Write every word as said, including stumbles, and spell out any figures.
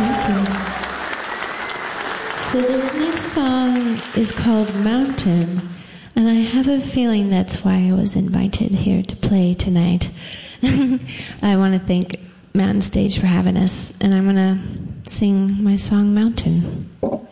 Thank you. So this next song is called Mountain, and I have a feeling that's why I was invited here to play tonight. I want to thank Mountain Stage for having us, and I'm going to sing my song Mountain.